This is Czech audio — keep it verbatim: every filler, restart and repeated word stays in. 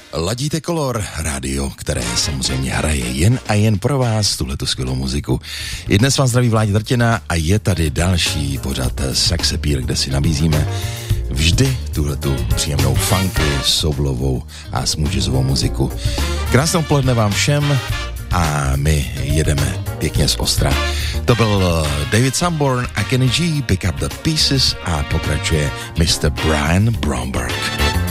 Ladíte Color, rádio, které samozřejmě hraje jen a jen pro vás tuhletu skvělou muziku. I dnes vás zdraví Vláďa Drtina a je tady další pořad Sex Appeal, kde si nabízíme vždy tuhletu příjemnou funky, soulovou a smooth jazzovou muziku. Krásnou poledne vám všem a my jedeme pěkně z ostra. To byl David Sanborn a Kenny G, Pick Up The Pieces a pokračuje mister Brian Bromberg.